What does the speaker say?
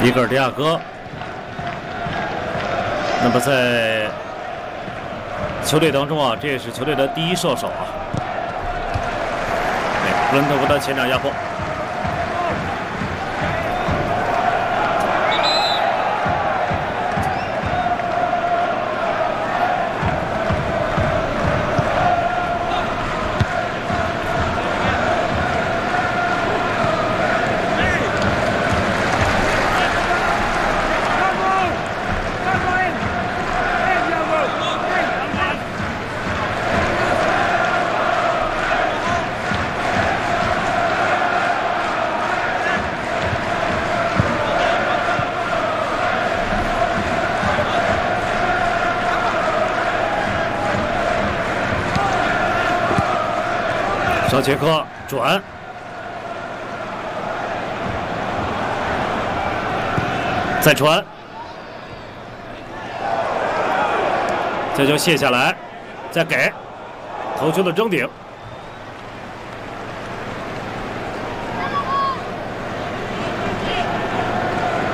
伊戈尔·迪亚哥。那么在球队当中啊，这也是球队的第一射手啊。布伦特福德前场压迫。小杰克转，再传，这就卸下来，再给头球的争顶，